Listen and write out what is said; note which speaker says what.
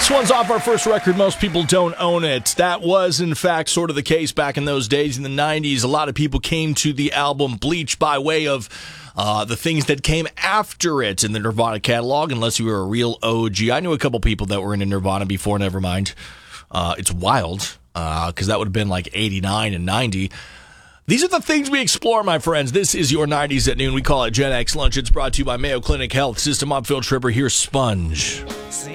Speaker 1: Next one's off our first record, Most People Don't Own It. That was, in fact, sort of the case back in those days in the 90s. A lot of people came to the album Bleach by way of the things that came after it in the Nirvana catalog, unless you were a real OG. I knew a couple people that were into Nirvana before, Nevermind. It's wild, because that would have been like 89 and 90. These are the things we explore, my friends. This is your 90s at noon. We call it Gen X Lunch. It's brought to you by Mayo Clinic Health. System, I'm Phil Tripper. Here's Sponge.
Speaker 2: See,